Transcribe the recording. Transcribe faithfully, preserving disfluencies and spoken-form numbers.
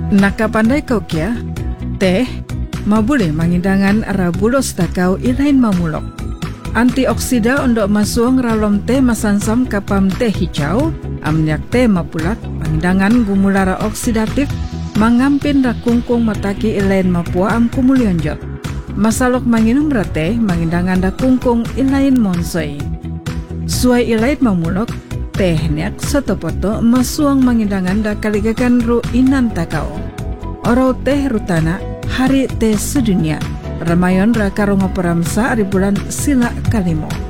Naka pandai kau kia, teh mabule mangindangan rabulos takau ilain mamulok. Antioksida untuk masuang ralom teh masansam kapam teh hijau, amnyak teh mapulak mangindangan gumulara oksidatif mangampin rakungkung mataki ilain mapua am kumulionjot. Masalok manginum rate mangindangan da kungkung ilain monsoi. Suai ilain mamulok, tehnek sotopoto masuang mangindangan da kaligakan ru inan takau. Orau teh rutana hari teh sedunia. Ramayon ra karungo peramsa ari bulan sila kalimo.